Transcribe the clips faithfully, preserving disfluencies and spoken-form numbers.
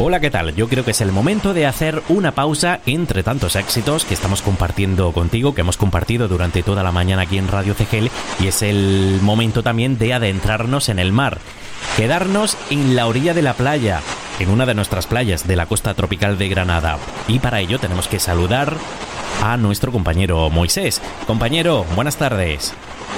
Hola, ¿qué tal? Yo creo que es el momento de hacer una pausa entre tantos éxitos que estamos compartiendo contigo, que hemos compartido durante toda la mañana aquí en Radio C G L, y es el momento también de adentrarnos en el mar, quedarnos en la orilla de la playa, en una de nuestras playas de la costa tropical de Granada. Y para ello tenemos que saludar a nuestro compañero Moisés. Compañero, buenas tardes.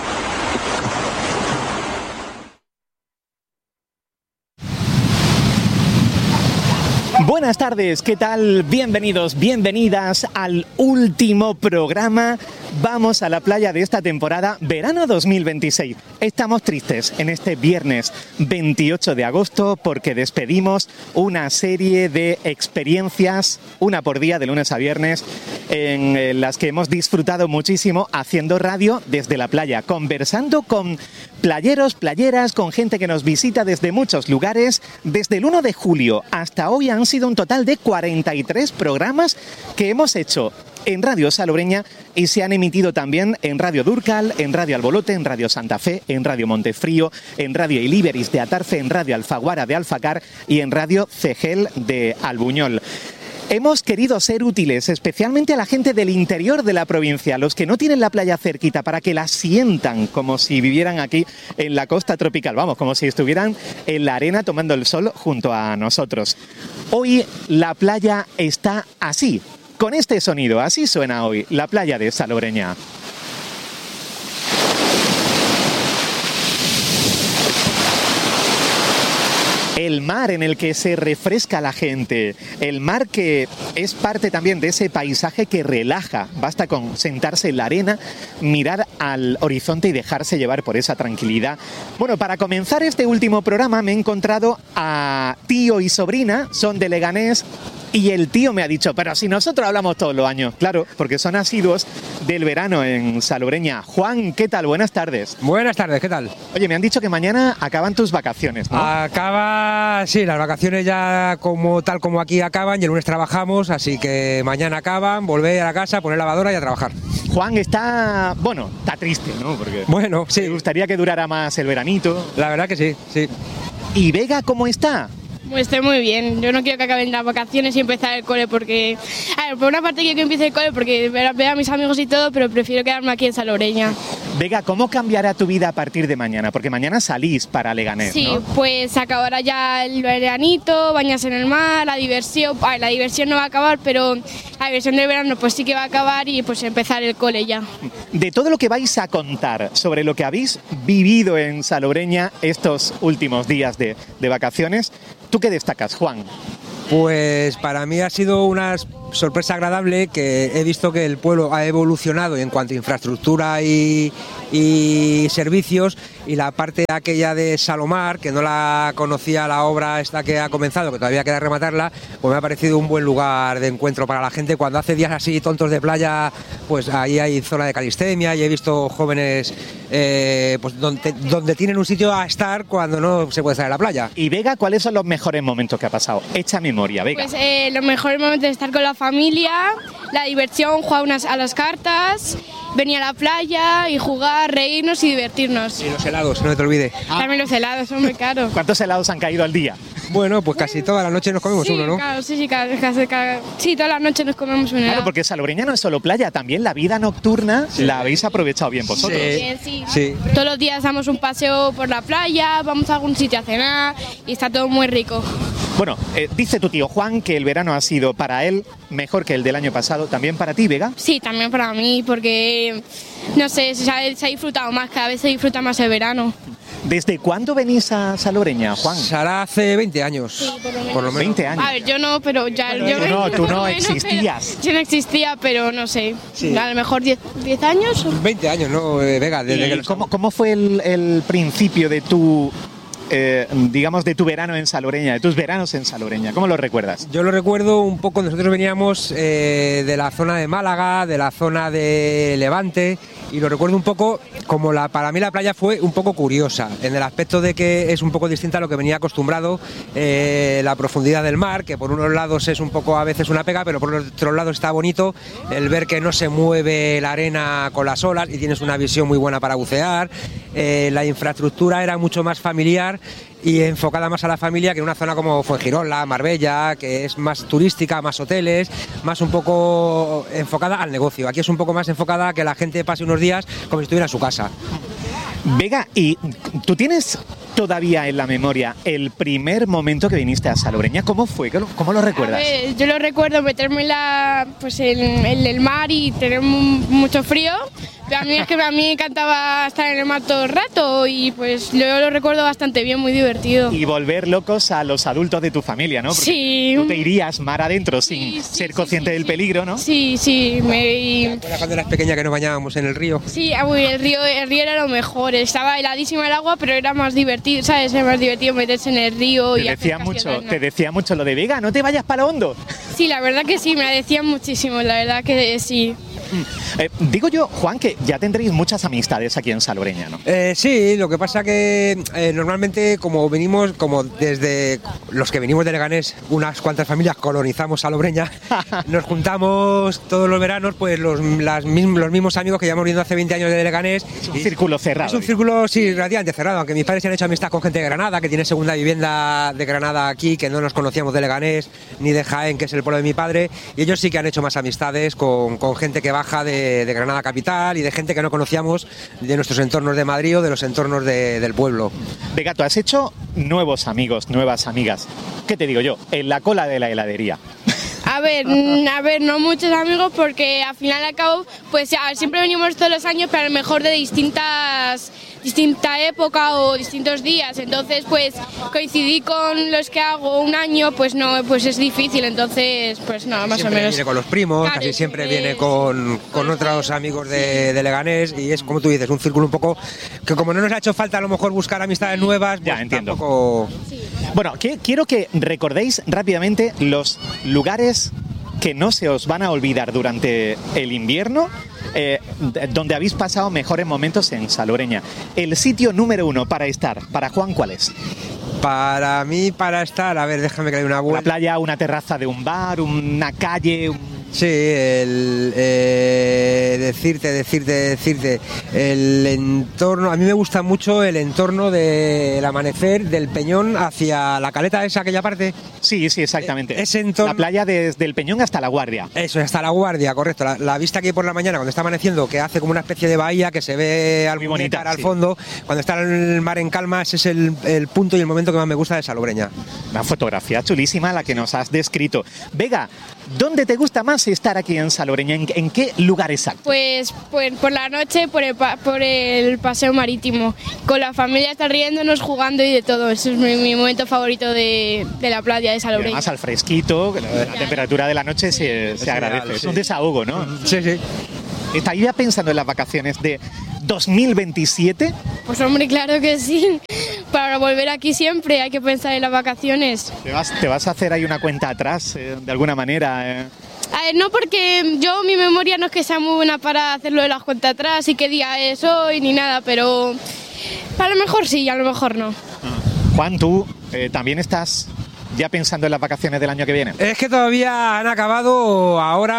Buenas tardes, ¿qué tal? Bienvenidos, bienvenidas al último programa. Vamos a la playa de esta temporada, verano dos mil veintiséis. Estamos tristes en este viernes veintiocho de agosto porque despedimos una serie de experiencias, una por día de lunes a viernes, en las que hemos disfrutado muchísimo haciendo radio desde la playa, conversando con playeros, playeras, con gente que nos visita desde muchos lugares. Desde el uno de julio hasta hoy han sido un total de cuarenta y tres programas que hemos hecho en Radio Salobreña y se han emitido también en Radio Durcal, en Radio Albolote, en Radio Santa Fe, en Radio Montefrío, en Radio Iliberis de Atarfe, en Radio Alfaguara de Alfacar y en Radio C G L de Albuñol. Hemos querido ser útiles, especialmente a la gente del interior de la provincia, los que no tienen la playa cerquita, para que la sientan como si vivieran aquí en la costa tropical, vamos, como si estuvieran en la arena tomando el sol junto a nosotros. Hoy la playa está así, con este sonido, así suena hoy la playa de Salobreña. El mar en el que se refresca la gente, el mar que es parte también de ese paisaje que relaja. Basta con sentarse en la arena, mirar al horizonte y dejarse llevar por esa tranquilidad. Bueno, para comenzar este último programa me he encontrado a tío y sobrina, son de Leganés, y el tío me ha dicho, pero si nosotros hablamos todos los años, claro, porque son asiduos del verano en Salobreña. Juan, ¿qué tal? Buenas tardes. Buenas tardes, ¿qué tal? Oye, me han dicho que mañana acaban tus vacaciones, ¿no? Acaba, sí, las vacaciones ya como tal como aquí acaban y el lunes trabajamos, así que mañana acaban, volver a la casa, poner lavadora y a trabajar. Juan está, bueno, está triste, ¿no? Porque bueno, sí. Me gustaría que durara más el veranito. La verdad que sí, sí. ¿Y Vega cómo está? Pues estoy muy bien, yo no quiero que acaben las vacaciones y empezar el cole porque... A ver, por una parte quiero que empiece el cole porque veo a mis amigos y todo, pero prefiero quedarme aquí en Salobreña. Vega, ¿cómo cambiará tu vida a partir de mañana? Porque mañana salís para Leganés, sí, ¿no? Sí, pues acabará ya el veranito, bañarse en el mar, la diversión... A ver, la diversión no va a acabar, pero la diversión del verano pues sí que va a acabar y pues empezar el cole ya. De todo lo que vais a contar sobre lo que habéis vivido en Salobreña estos últimos días de, de vacaciones, ¿tú qué destacas, Juan? Pues para mí ha sido una sorpresa agradable que he visto que el pueblo ha evolucionado en cuanto a infraestructura y, y servicios, y la parte aquella de Salomar, que no la conocía, la obra esta que ha comenzado, que todavía queda rematarla, pues me ha parecido un buen lugar de encuentro para la gente. Cuando hace días así tontos de playa, pues ahí hay zona de calistenia y he visto jóvenes eh, pues donde, donde tienen un sitio a estar cuando no se puede estar en la playa. Y Vega, ¿cuáles son los mejores momentos que ha pasado? Echa memoria, Vega. Pues eh, los mejores momentos de estar con la familia, la diversión, jugar unas, a las cartas, venir a la playa y jugar, reírnos y divertirnos. Y los helados, no te olvides. Ah. También los helados son muy caros. ¿Cuántos helados han caído al día? Bueno, pues casi toda la noche nos comemos sí, uno, ¿no? Claro, sí, sí, cada, cada, cada, sí, toda la noche nos comemos un helado. Claro, porque Salobreña no es solo playa, también la vida nocturna sí. La habéis aprovechado bien vosotros. Sí, sí, sí. Todos los días damos un paseo por la playa, vamos a algún sitio a cenar y está todo muy rico. Bueno, eh, dice tu tío Juan que el verano ha sido para él mejor que el del año pasado. ¿También para ti, Vega? Sí, también para mí, porque, no sé, se ha, se ha disfrutado más, cada vez se disfruta más el verano. ¿Desde cuándo venís a Salobreña, Juan? Será hace veinte años. Sí, por lo menos. Por lo menos. veinte años. A ver, yo no, pero ya... Bueno, yo tú no, tú no menos, existías. Yo no existía, pero no sé, sí. A lo mejor diez años. veinte años, ¿no, Vega? Desde que ¿Cómo, ¿Cómo fue el, el principio de tu... Eh, digamos, de tu verano en Salobreña, de tus veranos en Salobreña? ¿Cómo lo recuerdas? Yo lo recuerdo un poco, nosotros veníamos eh, de la zona de Málaga, de la zona de Levante, y lo recuerdo un poco como la, para mí la playa fue un poco curiosa, en el aspecto de que es un poco distinta a lo que venía acostumbrado, eh, la profundidad del mar, que por unos lados es un poco a veces una pega, pero por otros lados está bonito el ver que no se mueve la arena con las olas y tienes una visión muy buena para bucear, eh, la infraestructura era mucho más familiar mar y enfocada más a la familia que en una zona como Fuengirola, Marbella, que es más turística, más hoteles, más un poco enfocada al negocio. Aquí es un poco más enfocada a que la gente pase unos días como si estuviera en su casa. Vega, ¿y tú tienes todavía en la memoria el primer momento que viniste a Salobreña? ¿Cómo fue? ¿Cómo lo recuerdas? A ver, yo lo recuerdo meterme en, la, pues en, en el mar y tener mucho frío. Pero a mí es que a mí me encantaba estar en el mar todo el rato y pues yo lo recuerdo bastante bien, muy divertido. Y volver locos a los adultos de tu familia, ¿no? Porque sí. Tú te irías mar adentro sin sí, sí, ser sí, consciente sí, del sí. peligro, ¿no? Sí, sí. Me... ¿Te acuerdas cuando eras pequeña que nos bañábamos en el río? Sí, el río, el río era lo mejor. Estaba heladísima el agua, pero era más divertido, ¿sabes? Era más divertido meterse en el río te y decía hacer mucho, cascadas, ¿no? Te decía mucho lo de Vega, no te vayas para lo hondo. Sí, la verdad que sí, me decían muchísimo, la verdad que sí. Eh, digo yo, Juan, que ya tendréis muchas amistades aquí en Salobreña, ¿no? Eh, sí, lo que pasa que eh, normalmente como venimos, como desde los que venimos de Leganés, unas cuantas familias colonizamos Salobreña, nos juntamos todos los veranos, pues los, las mismos, los mismos amigos que llevamos viendo hace veinte años de Leganés. Es un círculo cerrado. Es un círculo, sí, relativamente cerrado, aunque mis padres se han hecho amistad con gente de Granada, que tiene segunda vivienda de Granada aquí, que no nos conocíamos de Leganés, ni de Jaén, que es el pueblo de mi padre, y ellos sí que han hecho más amistades con, con gente que baja de, de Granada capital y de gente que no conocíamos de nuestros entornos de Madrid o de los entornos de, del pueblo. Vega, tú has hecho nuevos amigos, nuevas amigas. ¿Qué te digo yo? En la cola de la heladería. A ver, a ver, no muchos amigos porque al final y al cabo, pues siempre venimos todos los años, pero a lo mejor de distintas, distinta época o distintos días. Entonces, pues coincidí con los que hago un año, pues no, pues es difícil. Entonces, pues no, más siempre o menos. Viene con los primos, Claro, casi siempre siempre, viene con, con otros amigos de, de Leganés y es como tú dices, un círculo un poco que como no nos ha hecho falta a lo mejor buscar amistades nuevas, pues Ya, entiendo. tampoco... Bueno, que, quiero que recordéis rápidamente los lugares que no se os van a olvidar durante el invierno, eh, donde habéis pasado mejores momentos en Salobreña. El sitio número uno para estar, para Juan, ¿cuál es? Para mí, para estar, a ver, déjame que le dé una La vuelta. playa, una terraza de un bar, una calle... Un... Sí, el, eh, decirte, decirte, decirte, el entorno, a mí me gusta mucho el entorno del amanecer del Peñón hacia la caleta esa, aquella parte. Sí, sí, exactamente. Ese entorno- La playa desde el Peñón hasta La Guardia. Eso, hasta La Guardia, correcto. La, la vista que hay por la mañana cuando está amaneciendo, que hace como una especie de bahía que se ve al Muy bonita, al sí. fondo. Cuando está el mar en calma, ese es el, el punto y el momento que más me gusta de Salobreña. Una fotografía chulísima la que nos has descrito. Vega, ¿dónde te gusta más estar aquí en Salobreña? ¿En, en qué lugar exacto? Pues, pues por la noche, por el, pa- por el paseo marítimo. Con la familia estar riéndonos, jugando y de todo. Ese es mi, mi momento favorito de, de la playa de Y Salobreña. además al fresquito, la, la temperatura de la noche se, se agradece. ideal, Es sí. un desahogo, ¿no? Sí, sí. ¿Estás ya pensando en las vacaciones de dos mil veintisiete? Pues hombre, claro que sí. Para volver aquí siempre hay que pensar en las vacaciones. ¿Te vas, te vas a hacer ahí una cuenta atrás, eh, de alguna manera? eh? A ver, no porque yo, mi memoria no es que sea muy buena para hacerlo de las cuentas atrás y qué día es hoy ni nada, pero a lo mejor sí, a lo mejor no. Juan, tú eh, también estás ya pensando en las vacaciones del año que viene. Es que todavía han acabado ahora,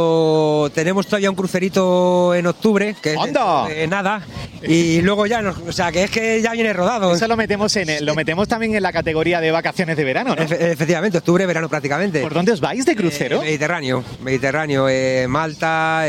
pero tenemos todavía un crucerito en octubre, que es ¡Anda! dentro de nada, y luego ya nos, o sea, que es que ya viene rodado. Eso lo metemos en el- lo metemos también en la categoría de vacaciones de verano, ¿no? Efe- efectivamente, octubre, verano prácticamente. ¿Por dónde os vais de crucero? Eh, Mediterráneo, Mediterráneo, eh, Malta,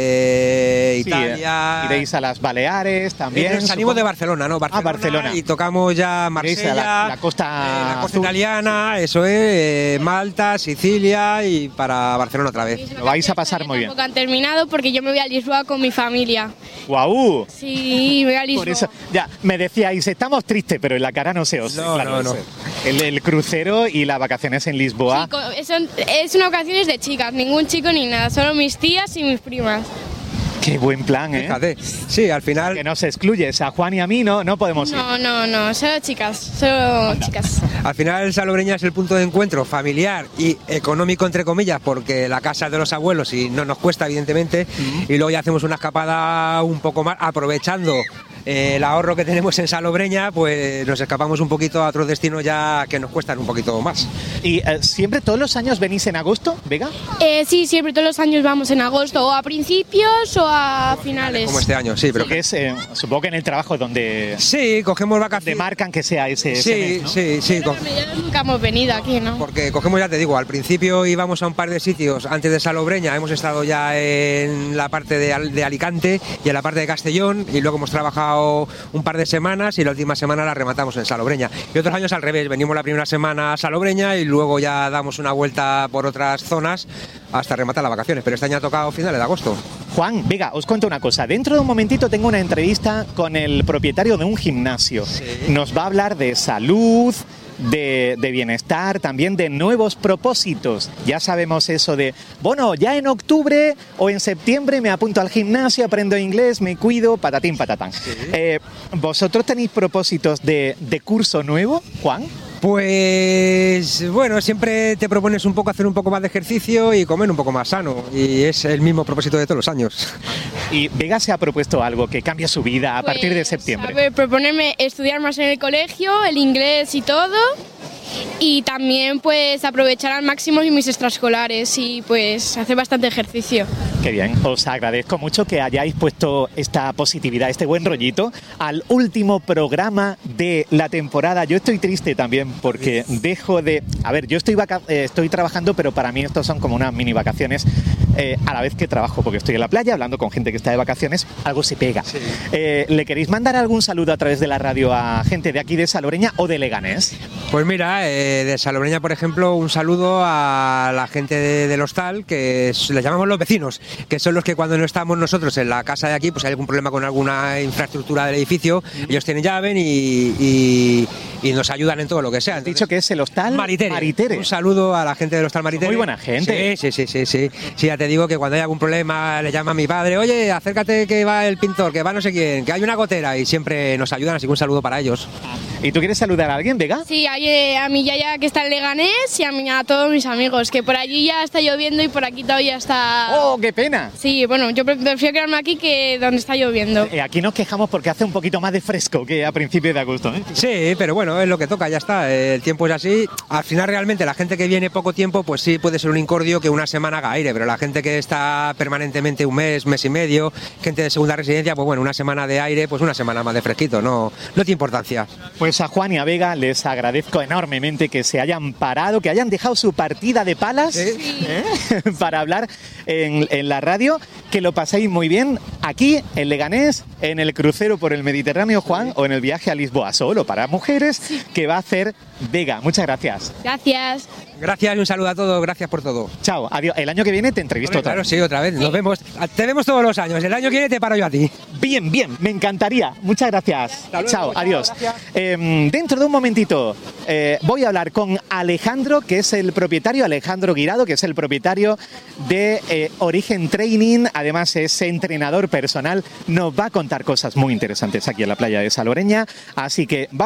eh, Sí, Italia. eh, iréis a las Baleares también. Eh, nos salimos de supongo. Barcelona, ¿no? Barcelona, Barcelona. Y tocamos ya Iréis Marsella, a la- la costa eh, la costa azul. italiana, eso es, eh, Malta, Sicilia y para Barcelona otra vez. Lo vais a pasar muy bien. Tampoco han terminado porque yo me voy a Lisboa con mi familia. ¡Guau! Sí, me voy a Lisboa. Por eso, ya, me decíais, estamos tristes, pero en la cara no se os... No, no, no. El, el crucero y las vacaciones en Lisboa. Sí, co- son- es una vacaciones de chicas, ningún chico ni nada, solo mis tías y mis primas. Qué buen plan, ¿eh? Fíjate, sí, al final... Que nos excluyes. A Juan y a mí no, no podemos ir. No, no, no, solo chicas, solo chicas. Al final Salobreña es el punto de encuentro familiar y económico, entre comillas, porque la casa es de los abuelos y no nos cuesta, evidentemente, y luego ya hacemos una escapada un poco más, aprovechando eh, el ahorro que tenemos en Salobreña, pues nos escapamos un poquito a otros destinos ya que nos cuestan un poquito más. ¿Y eh, siempre todos los años venís en agosto, Vega? Eh, sí, siempre todos los años vamos en agosto, o a principios o a finales. Como este año, sí, pero que es, eh, supongo que en el trabajo donde, sí, cogemos vacaciones. donde marcan que sea ese, sí, ese mes, ¿no? sí, sí, Pero co- mediados nunca hemos venido aquí, ¿no? porque cogemos, ya te digo, al principio íbamos a un par de sitios antes de Salobreña, hemos estado ya en la parte de, Al- de Alicante y en la parte de Castellón, y luego hemos trabajado un par de semanas y la última semana la rematamos en Salobreña. Y otros años al revés, venimos la primera semana a Salobreña y luego ya damos una vuelta por otras zonas hasta rematar las vacaciones, pero este año ha tocado finales de agosto. Juan, Vega, os cuento una cosa. Dentro de un momentito tengo una entrevista con el propietario de un gimnasio. Sí. Nos va a hablar de salud, de, de bienestar, también de nuevos propósitos. Ya sabemos eso de, bueno, ya en octubre o en septiembre me apunto al gimnasio, aprendo inglés, me cuido, patatín, patatán. Sí. Eh, ¿Vosotros tenéis propósitos de, de curso nuevo, Juan? Pues bueno, siempre te propones un poco hacer un poco más de ejercicio y comer un poco más sano, y es el mismo propósito de todos los años. Y Vega se ha propuesto algo que cambie su vida a partir de Pues, septiembre. A ver, proponerme estudiar más en el colegio, el inglés y todo. Y también pues aprovechar al máximo mis extraescolares y pues hacer bastante ejercicio. Qué bien, os agradezco mucho que hayáis puesto esta positividad, este buen rollito al último programa de la temporada. Yo estoy triste también porque dejo de... A ver, yo estoy, vaca... eh, estoy trabajando, pero para mí estos son como unas mini vacaciones eh, a la vez que trabajo, porque estoy en la playa hablando con gente que está de vacaciones, algo se pega. Sí. Eh, ¿Le queréis mandar algún saludo a través de la radio a gente de aquí de Salobreña o de Leganés? Pues mira, eh, de Salobreña, por ejemplo, un saludo a la gente de- del hostal, que es- les llamamos los vecinos, que son los que cuando no estamos nosotros en la casa de aquí, pues hay algún problema con alguna infraestructura del edificio, ellos tienen llave y, y, y nos ayudan en todo lo que sea. Has dicho que es el hostal Maritere. Maritere. Un saludo a la gente del hostal Maritere. Muy buena gente. Sí, sí, sí, sí, sí. Sí, ya te digo que cuando hay algún problema le llama a mi padre, oye, acércate que va el pintor, que va no sé quién, que hay una gotera, y siempre nos ayudan, así que un saludo para ellos. ¿Y tú quieres saludar a alguien, Vega? Sí, hay, eh, a mi yaya que está en Leganés y a, mi- a todos mis amigos, que por allí ya está lloviendo y por aquí todavía está... ¡Oh, qué pena! Sí, bueno, yo pre- prefiero quedarme aquí que donde está lloviendo. Eh, aquí nos quejamos porque hace un poquito más de fresco que a principios de agosto, ¿eh? Sí, pero bueno, es lo que toca, ya está. El tiempo es así. Al final, realmente, la gente que viene poco tiempo, pues sí puede ser un incordio que una semana haga aire, pero la gente que está permanentemente un mes, mes y medio, gente de segunda residencia, pues bueno, una semana de aire, pues una semana más de fresquito, no, no tiene importancia. Pues a Juan y a Vega les agradezco enormemente que se hayan parado, que hayan dejado su partida de palas Sí. ¿eh? para hablar en, en la radio, que lo paséis muy bien aquí en Leganés, en el crucero por el Mediterráneo, Juan, o en el viaje a Lisboa, solo para mujeres, que va a hacer Vega. Muchas gracias. Gracias. Gracias y un saludo a todos, gracias por todo. Chao, adiós. El año que viene te entrevisto Hombre, otra claro, vez. sí, otra vez. Nos vemos. Te vemos todos los años. El año que viene te paro yo a ti. Bien, bien, me encantaría. Muchas gracias. Hasta luego, Chao, chao, adiós. gracias. Eh, dentro de un momentito eh, voy a hablar con Alejandro, que es el propietario, Alejandro Guirado, que es el propietario de eh, Origen Training. Además es entrenador personal. Nos va a contar cosas muy interesantes aquí en la playa de Salobreña. Así que vamos.